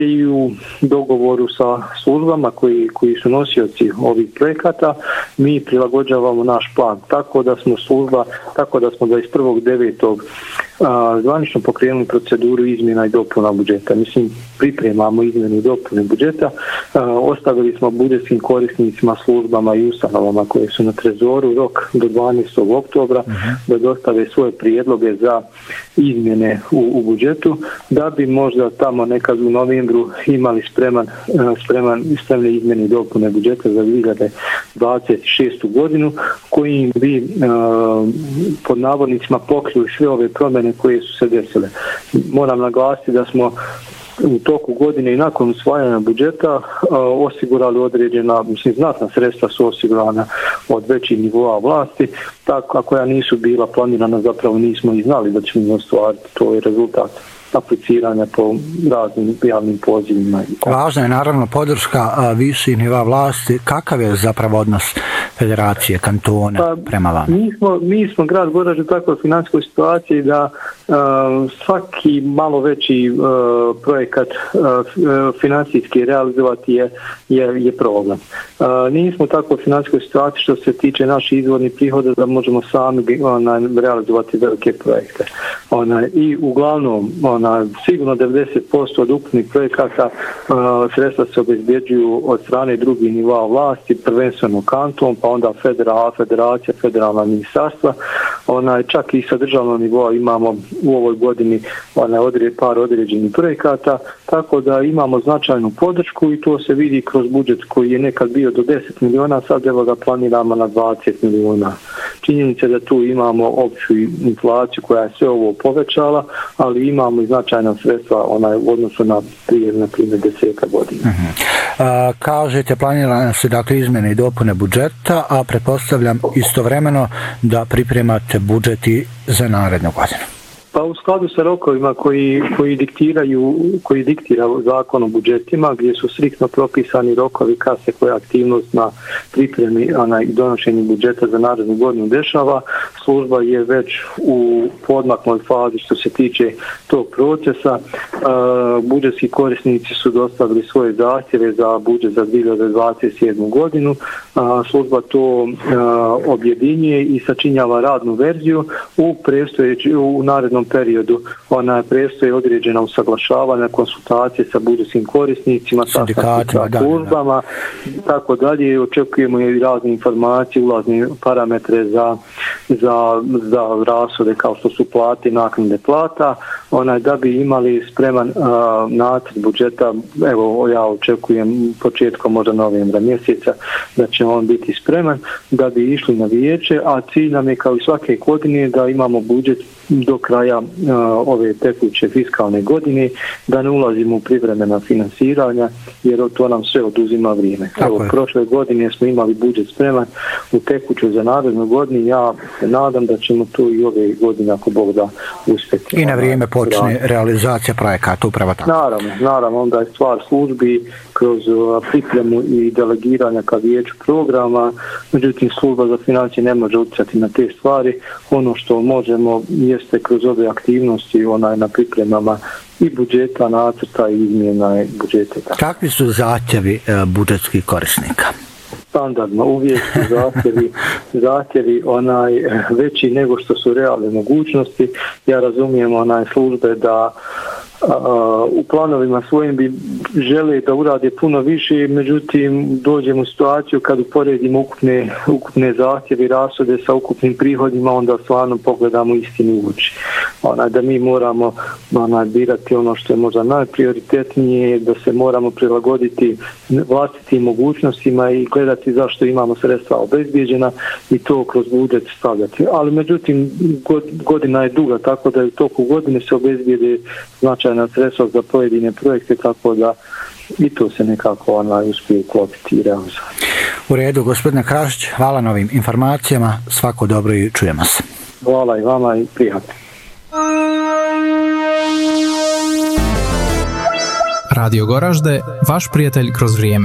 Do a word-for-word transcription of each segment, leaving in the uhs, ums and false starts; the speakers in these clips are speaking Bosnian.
i u dogovoru sa službama koji, koji su nosioci ovih projekata mi prilagođavamo naš plan. Tako da smo služba, tako da smo dvadeset prvog devetog zvanično pokrenuli proceduru izmjena i dopuna budžeta. Mislim, pripremamo izmjene i dopune budžeta. A, ostavili smo budžetskim korisnicima, službama i ustanovama koje su na trezoru rok do dvanaestog oktobra uh-huh. da dostave svoje prijedloge za izmjene u, u budžetu, da bi možda tamo nekad u novembru imali spreman, spreman, spremne izmjene i dopune budžeta za dvije hiljade dvadeset šestu godinu, kojim bi a, pod navodnicima pokrili sve ove promjene koje su se desile. Moram naglasiti da smo u toku godine i nakon usvajanja budžeta a, osigurali određena, mislim, znatna sredstva su osigurana od većih nivoa vlasti, tako koja nisu bila planirana, zapravo nismo i znali da ćemo ostvariti. To je rezultat apliciranja po raznim javnim pozivima. Važna je naravno podrška viših nivoa vlasti. Kakav je zapravo odnos federacije, kantona pa, prema vama? Mi smo, mi smo grad Goraž u takvoj financijskoj situaciji da uh, svaki malo veći uh, projekat uh, financijski realizovati je, je, je problem. Uh, nismo u takvoj financijskoj situaciji što se tiče naših izvornih prihoda da možemo sami onaj, realizovati velike projekte. Onaj, I uglavnom ona, sigurno devedeset posto od ukupnih projekata uh, sredstva se obezbjeđuju od strane drugih nivoa vlasti, prvenstveno kanton, pa onda federa, federacija, federalna ministarstva. Onaj, čak i sa državnog nivoa imamo u ovoj godini onaj, odre, par određenih projekata, tako da imamo značajnu podršku i to se vidi kroz budžet koji je nekad bio do deset miliona, sad evo ga planiramo na dvadeset miliona. Činjenica da tu imamo opću inflaciju koja je sve ovo povećala, ali imamo i značajna sredstva onaj, u odnosu na prije, na primjer, deseta godina. Uh-huh. A, kažete, planirane su dakle izmjene i dopune budžeta, a pretpostavljam istovremeno da pripremate budžeti za narednu godinu. Pa u skladu sa rokovima koji, koji diktiraju, koji diktira zakon o budžetima, gdje su striktno propisani rokovi kad se koja aktivnost na pripremi i donošenju budžeta za narednu godinu dešava, služba je već u podmaknoj fazi što se tiče tog procesa. Uh, budžetski korisnici su dostavili svoje zahtjeve za budžet za dvije hiljade dvadeset sedmu godinu. Uh, služba to uh, objedinjuje i sačinjava radnu verziju u predstojeći u narednom periodu. Ona predstoji određena usaglašavanja, konsultacije sa budžetskim korisnicima, sa službama, tako dalje. Očekujemo i razne informacije, ulazne parametre za, za, za rashode kao što su plati, naknade plata, onaj, da bi imali spreman uh, nacrt budžeta. Evo, ja očekujem početkom možda novembra mjeseca da će on biti spreman, da bi išli na vijeće, a cilj nam je kao i svake godine da imamo budžet do kraja uh, ove tekuće fiskalne godine, da ne ulazimo u privremena finansiranja, jer to nam sve oduzima vrijeme. Evo, prošle godine smo imali budžet spreman u tekuću za narednu godinu. Ja se nadam da ćemo to i ove godine, ako Bog da, uspjeti. I na vrijeme počne realizacija projekata, upravo tako. Naravno, naravno, onda je stvar službi kroz uh, pripremu i delegiranja ka vijeću programa, međutim služba za financije ne može utjecati na te stvari. Ono što možemo jeste kroz ove aktivnosti onaj, na pripremama i budžeta, nacrta i izmjena budžeta. Kakvi su zahtjevi uh, budžetskih korisnika? Standardno, uvijek su zahtjevi, zahtjevi onaj, veći nego što su realne mogućnosti. Ja razumijem onaj službe da Uh, u planovima svojim bi žele da urade puno više, međutim dođemo u situaciju kad uporedimo ukupne, ukupne zahtjeve i rashode sa ukupnim prihodima, onda stvarno pogledamo istini u oči. Ona, da mi moramo ona, birati ono što je možda najprioritetnije, da se moramo prilagoditi vlastitim mogućnostima i gledati zašto imamo sredstva obezbijeđena i to kroz budžet stavljati. Ali međutim godina je duga, tako da u toku godine se obezbijede značajna sredstva za pojedine projekte, tako da i to se nekako ona uspije uklopiti i realizovati. U redu, gospodine Krašić, hvala na ovim informacijama, svako dobro i čujemo se. Hvala i vama i prijatno. Radio Goražde, vaš prijatelj kroz vrijeme.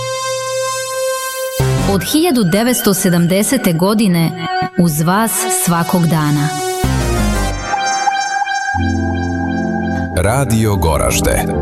Od hiljadu devetsto sedamdesete. godine uz vas svakog dana. Radio Goražde.